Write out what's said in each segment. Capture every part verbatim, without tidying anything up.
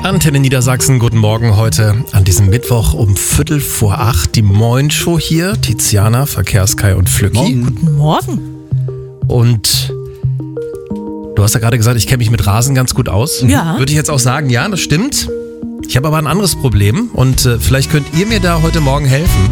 Antenne Niedersachsen, guten Morgen heute an diesem Mittwoch um Viertel vor acht. Die Moin-Show hier, Tiziana, Verkehrskai und Flücki. Morgen. Guten Morgen. Und du hast ja gerade gesagt, ich kenne mich mit Rasen ganz gut aus. Ja. Würde ich jetzt auch sagen, ja, das stimmt. Ich habe aber ein anderes Problem und äh, vielleicht könnt ihr mir da heute Morgen helfen.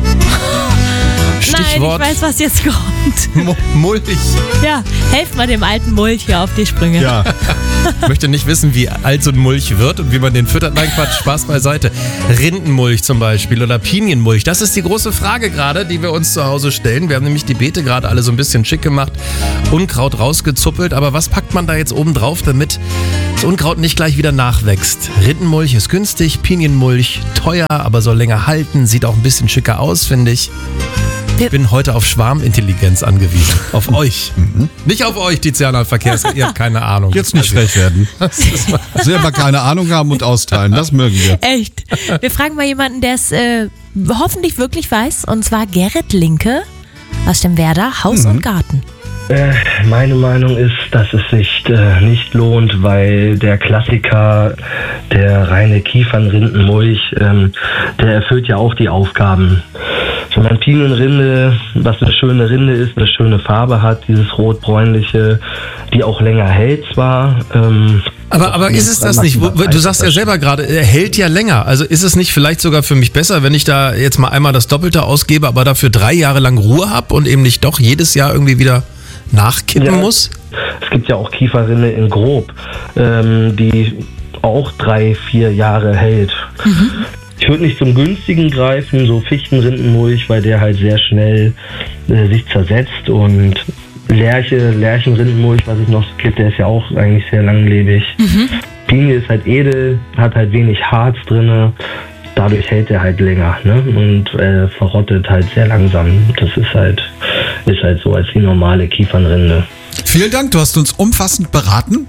Stichwort Nein, ich weiß, was jetzt kommt. Mo- Mulch. Ja, helft mal dem alten Mulch hier auf die Sprünge. Ja. Ich möchte nicht wissen, wie alt so ein Mulch wird und wie man den füttert. Nein, Quatsch, Spaß beiseite. Rindenmulch zum Beispiel oder Pinienmulch. Das ist die große Frage gerade, die wir uns zu Hause stellen. Wir haben nämlich die Beete gerade alle so ein bisschen schick gemacht, Unkraut rausgezuppelt. Aber was packt man da jetzt oben drauf, damit das Unkraut nicht gleich wieder nachwächst? Rindenmulch ist günstig, Pinienmulch teuer, aber soll länger halten. Sieht auch ein bisschen schicker aus, finde ich. Ich bin heute auf Schwarmintelligenz angewiesen. Auf euch. Mhm. Nicht auf euch, Tiziana Verkehrs. Ihr habt keine Ahnung. Jetzt nicht frech werden. Selber keine Ahnung haben und austeilen, das mögen wir. Echt. Wir fragen mal jemanden, der es äh, hoffentlich wirklich weiß. Und zwar Gerrit Linke aus dem Werder Haus Mhm. und Garten. Äh, meine Meinung ist, dass es sich äh, nicht lohnt, weil der Klassiker, der reine Kiefernrindenmulch, ähm, der erfüllt ja auch die Aufgaben. So eine Pinienrinde, was eine schöne Rinde ist, eine schöne Farbe hat, dieses rot-bräunliche, die auch länger hält zwar. Ähm, Aber, aber ist es das nicht? Du sagst ja selber gerade, er hält ja länger. Also ist es nicht vielleicht sogar für mich besser, wenn ich da jetzt mal einmal das Doppelte ausgebe, aber dafür drei Jahre lang Ruhe habe und eben nicht doch jedes Jahr irgendwie wieder nachkippen Ja. muss? Es gibt ja auch Kieferrinde in Grob, ähm, die auch drei, vier Jahre hält. Ich würde nicht zum günstigen greifen, so Fichtenrindenmulch, weil der halt sehr schnell äh, sich zersetzt, und Lärche, Lärchenrindenmulch, was es noch so gibt, der ist ja auch eigentlich sehr langlebig. Pinie ist halt edel, hat halt wenig Harz drinne, dadurch hält er halt länger, ne? Und äh, verrottet halt sehr langsam. Das ist halt, ist halt so als die normale Kiefernrinde. Vielen Dank, du hast uns umfassend beraten.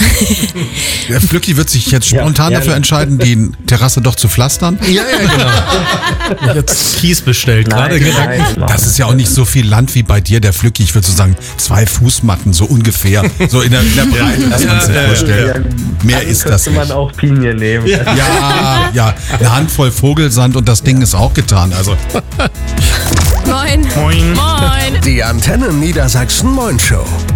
Der Flücki wird sich jetzt spontan Ja, dafür gerne. entscheiden, die Terrasse doch zu pflastern. Ja, ja, genau. Jetzt Kies bestellt. Gerade Nein, gedacht. nein. Das ist ja auch nicht so viel Land wie bei dir, der Flücki. Ich würde so sagen, zwei Fußmatten, so ungefähr. So in der, in der Breite, dass man sich Ja, ja, vorstellt. Mehr Dann ist das könnte man nicht. auch Pinie nehmen. Ja, ja, eine Handvoll Vogelsand und das Ding ist auch getan. Also Moin. Moin. Moin. Die Antenne Niedersachsen Moin Show.